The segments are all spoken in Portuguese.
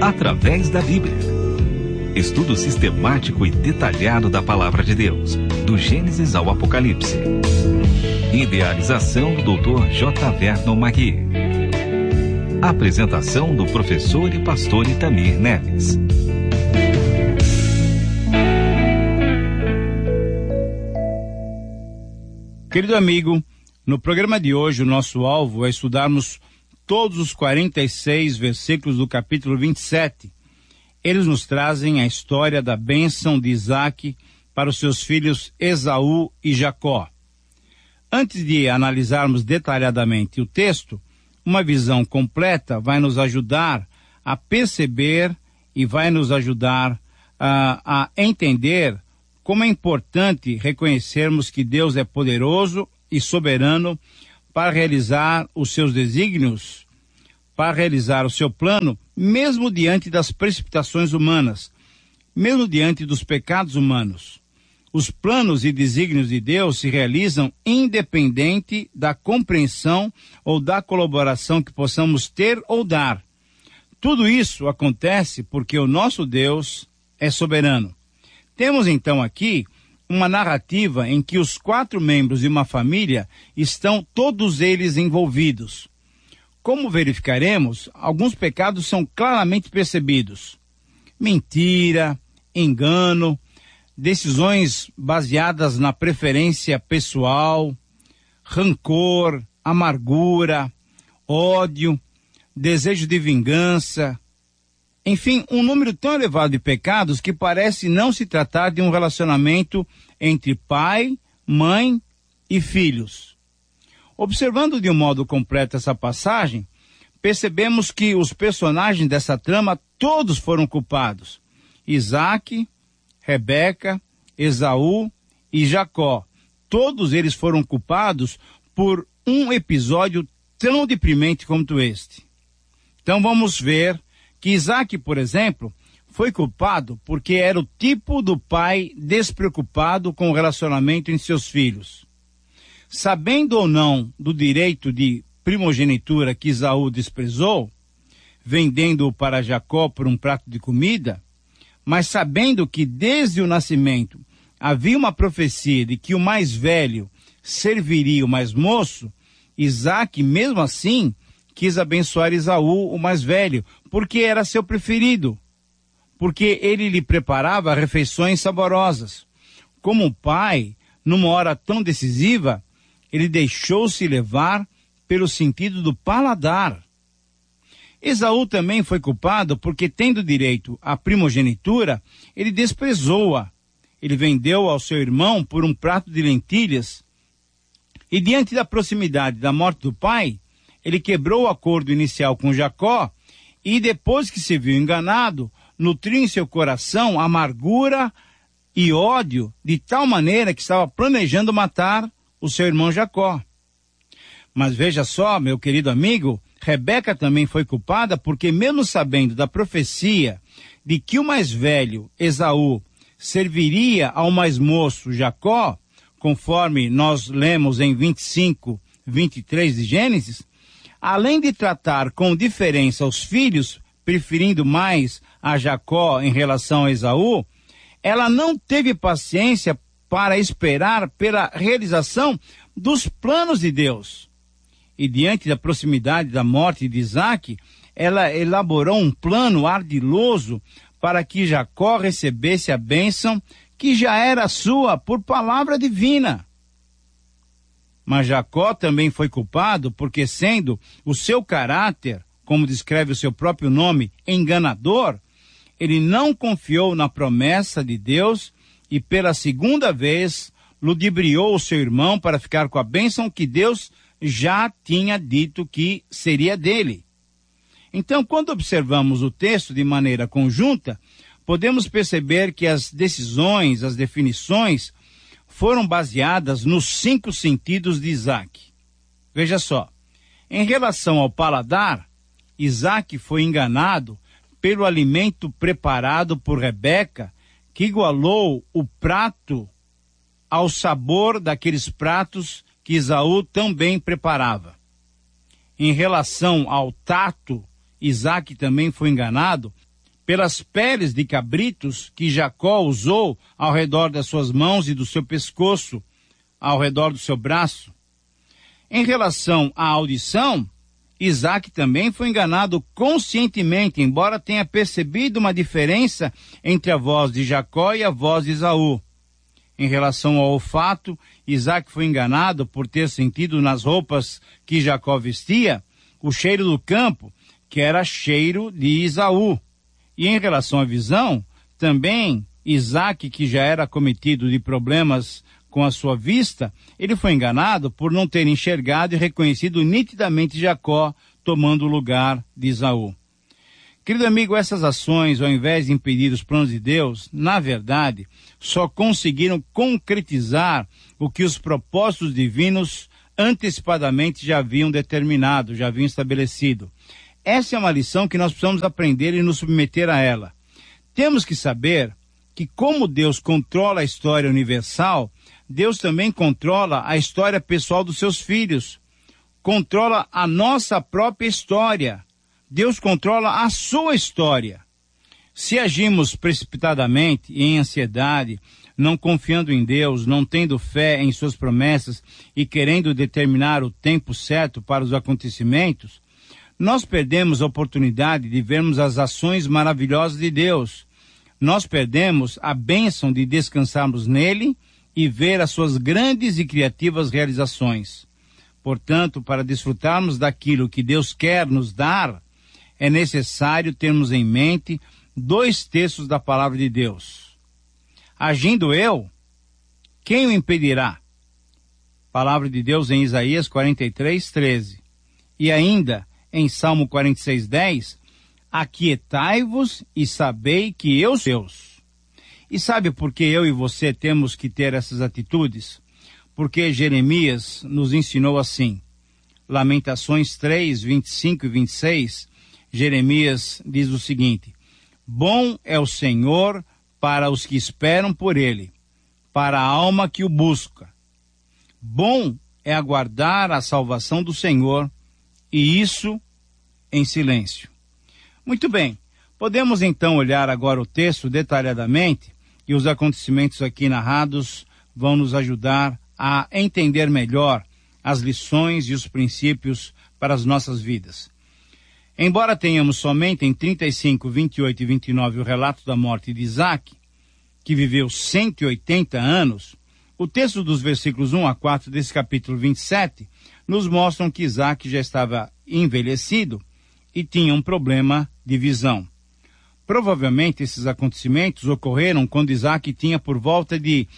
através da Bíblia. Estudo sistemático e detalhado da Palavra de Deus, do Gênesis ao Apocalipse. Idealização do Dr. J. Vernon Magui. Apresentação do professor e pastor Itamir Neves. Querido amigo, no programa de hoje o nosso alvo é estudarmos todos os 46 versículos do capítulo 27. Eles nos trazem a história da bênção de Isaac para os seus filhos Esaú e Jacó. Antes de analisarmos detalhadamente o texto, uma visão completa vai nos ajudar a perceber e vai nos ajudar a entender como é importante reconhecermos que Deus é poderoso e soberano para realizar os seus desígnios, para realizar o seu plano, mesmo diante das precipitações humanas, mesmo diante dos pecados humanos. Os planos e desígnios de Deus se realizam independente da compreensão ou da colaboração que possamos ter ou dar. Tudo isso acontece porque o nosso Deus é soberano. Temos então aqui uma narrativa em que os 4 membros de uma família estão todos eles envolvidos. Como verificaremos, alguns pecados são claramente percebidos. Mentira, engano, decisões baseadas na preferência pessoal, rancor, amargura, ódio, desejo de vingança. Enfim, um número tão elevado de pecados que parece não se tratar de um relacionamento entre pai, mãe e filhos. Observando de um modo completo essa passagem, percebemos que os personagens dessa trama todos foram culpados. Isaac, Rebeca, Esaú e Jacó. Todos eles foram culpados por um episódio tão deprimente como este. Então vamos ver que Isaac, por exemplo, foi culpado porque era o tipo do pai despreocupado com o relacionamento entre seus filhos. Sabendo ou não do direito de primogenitura que Esaú desprezou, vendendo-o para Jacó por um prato de comida, mas sabendo que desde o nascimento havia uma profecia de que o mais velho serviria o mais moço, Isaac, mesmo assim, quis abençoar Esaú, o mais velho, porque era seu preferido, porque ele lhe preparava refeições saborosas. Como um pai, numa hora tão decisiva, ele deixou-se levar pelo sentido do paladar. Esaú também foi culpado porque, tendo direito à primogenitura, ele desprezou-a. Ele vendeu ao seu irmão por um prato de lentilhas. E diante da proximidade da morte do pai, ele quebrou o acordo inicial com Jacó e, depois que se viu enganado, nutriu em seu coração amargura e ódio de tal maneira que estava planejando matar o seu irmão Jacó. Mas veja só, meu querido amigo, Rebeca também foi culpada porque, mesmo sabendo da profecia de que o mais velho, Esaú, serviria ao mais moço, Jacó, conforme nós lemos em 25, 23 de Gênesis, além de tratar com diferença os filhos, preferindo mais a Jacó em relação a Esaú, ela não teve paciência para esperar pela realização dos planos de Deus. E diante da proximidade da morte de Isaac, ela elaborou um plano ardiloso para que Jacó recebesse a bênção que já era sua por palavra divina. Mas Jacó também foi culpado porque, sendo o seu caráter, como descreve o seu próprio nome, enganador, ele não confiou na promessa de Deus e pela segunda vez ludibriou o seu irmão para ficar com a bênção que Deus já tinha dito que seria dele. Então, quando observamos o texto de maneira conjunta, podemos perceber que as decisões, as definições, foram baseadas nos 5 sentidos de Isaac. Veja só, em relação ao paladar, Isaac foi enganado pelo alimento preparado por Rebeca, que igualou o prato ao sabor daqueles pratos que Esaú também preparava. Em relação ao tato, Isaac também foi enganado pelas peles de cabritos que Jacó usou ao redor das suas mãos e do seu pescoço, ao redor do seu braço. Em relação à audição, Isaac também foi enganado conscientemente, embora tenha percebido uma diferença entre a voz de Jacó e a voz de Esaú. Em relação ao olfato, Isaac foi enganado por ter sentido nas roupas que Jacó vestia o cheiro do campo, que era cheiro de Esaú. E em relação à visão, também Isaac, que já era acometido de problemas com a sua vista, ele foi enganado por não ter enxergado e reconhecido nitidamente Jacó tomando o lugar de Esaú. Querido amigo, essas ações, ao invés de impedir os planos de Deus, na verdade, só conseguiram concretizar o que os propósitos divinos antecipadamente já haviam determinado, já haviam estabelecido. Essa é uma lição que nós precisamos aprender e nos submeter a ela. Temos que saber que como Deus controla a história universal, Deus também controla a história pessoal dos seus filhos. Controla a nossa própria história. Deus controla a sua história. Se agimos precipitadamente e em ansiedade, não confiando em Deus, não tendo fé em suas promessas e querendo determinar o tempo certo para os acontecimentos, nós perdemos a oportunidade de vermos as ações maravilhosas de Deus. Nós perdemos a bênção de descansarmos nele e ver as suas grandes e criativas realizações. Portanto, para desfrutarmos daquilo que Deus quer nos dar, é necessário termos em mente 2 terços da palavra de Deus. Agindo eu, quem o impedirá? Palavra de Deus em Isaías 43:13. E ainda, em Salmo 46:10, aquietai-vos e sabei que eu sou Deus. E sabe por que eu e você temos que ter essas atitudes? Porque Jeremias nos ensinou assim. Lamentações 3, 25 e 26, Jeremias diz o seguinte: bom é o Senhor para os que esperam por ele, para a alma que o busca. Bom é aguardar a salvação do Senhor, e isso em silêncio. Muito bem, podemos então olhar agora o texto detalhadamente, e os acontecimentos aqui narrados vão nos ajudar a entender melhor as lições e os princípios para as nossas vidas. Embora tenhamos somente em 35, 28 e 29 o relato da morte de Isaac, que viveu 180 anos, o texto dos versículos 1 a 4 desse capítulo 27 nos mostram que Isaac já estava envelhecido e tinha um problema de visão. Provavelmente esses acontecimentos ocorreram quando Isaac tinha por volta de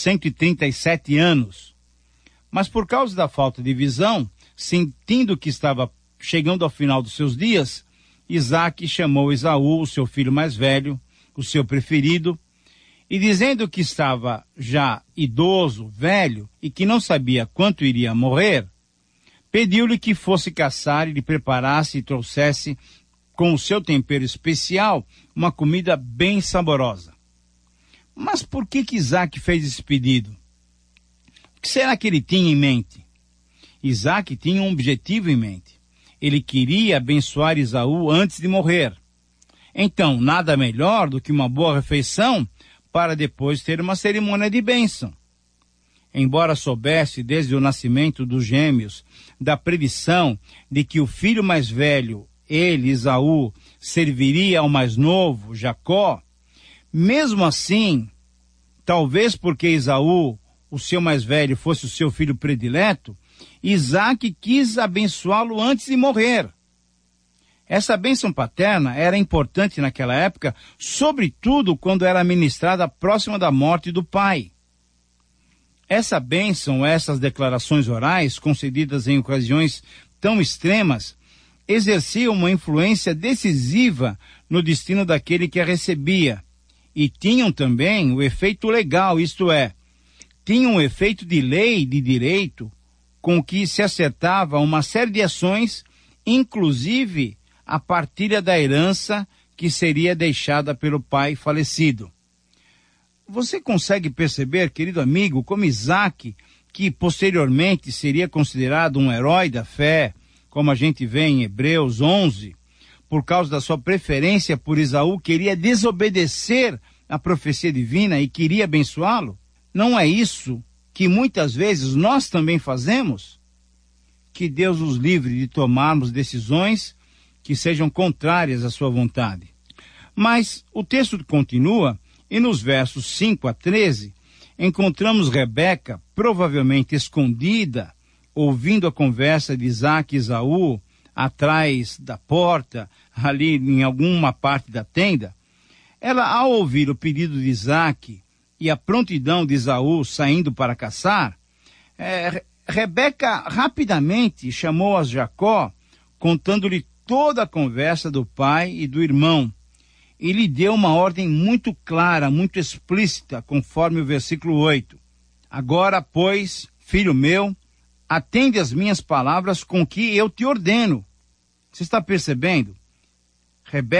137 anos. Mas por causa da falta de visão, sentindo que estava chegando ao final dos seus dias, Isaac chamou Esaú, o seu filho mais velho, o seu preferido, e dizendo que estava já idoso, velho, e que não sabia quanto iria morrer, pediu-lhe que fosse caçar e lhe preparasse e trouxesse, com o seu tempero especial, uma comida bem saborosa. Mas por que Isaac fez esse pedido? O que será que ele tinha em mente? Isaac tinha um objetivo em mente. Ele queria abençoar Esaú antes de morrer. Então, nada melhor do que uma boa refeição para depois ter uma cerimônia de bênção. Embora soubesse desde o nascimento dos gêmeos da previsão de que o filho mais velho, ele, Esaú, serviria ao mais novo, Jacó, mesmo assim, talvez porque Esaú, o seu mais velho, fosse o seu filho predileto, Isaac quis abençoá-lo antes de morrer. Essa bênção paterna era importante naquela época, sobretudo quando era ministrada próxima da morte do pai. Essa bênção, essas declarações orais, concedidas em ocasiões tão extremas, exerciam uma influência decisiva no destino daquele que a recebia. E tinham também o efeito legal, isto é, tinham um efeito de lei, de direito, com que se acertava uma série de ações, inclusive a partilha da herança que seria deixada pelo pai falecido. Você consegue perceber, querido amigo, como Isaac, que posteriormente seria considerado um herói da fé, como a gente vê em Hebreus 11, por causa da sua preferência por Esaú, queria desobedecer a profecia divina e queria abençoá-lo? Não é isso que muitas vezes nós também fazemos? Que Deus nos livre de tomarmos decisões que sejam contrárias à sua vontade. Mas o texto continua e nos versos 5 a 13 encontramos Rebeca, provavelmente escondida, ouvindo a conversa de Isaque e Esaú atrás da porta, ali em alguma parte da tenda. Ela, ao ouvir o pedido de Isaque e a prontidão de Esaú saindo para caçar, Rebeca rapidamente chamou a Jacó, contando-lhe toda a conversa do pai e do irmão, e lhe deu uma ordem muito clara, muito explícita, conforme o versículo 8. Agora, pois, filho meu, atende às minhas palavras com que eu te ordeno. Você está percebendo? Rebeca